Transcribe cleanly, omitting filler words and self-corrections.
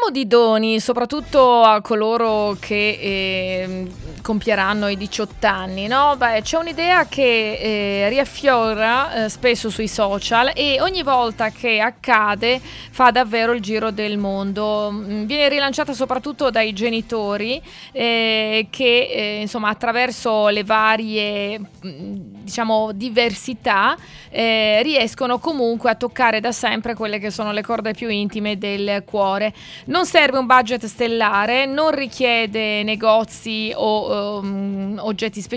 Parliamo di doni, soprattutto a coloro che compieranno i 18 anni, no? Beh, c'è un'idea che riaffiora spesso sui social e ogni volta che accade fa davvero il giro del mondo. Viene rilanciata soprattutto dai genitori che insomma attraverso le varie diciamo diversità riescono comunque a toccare da sempre quelle che sono le corde più intime del cuore. Non serve un budget stellare, non richiede negozi o oggetti specifici,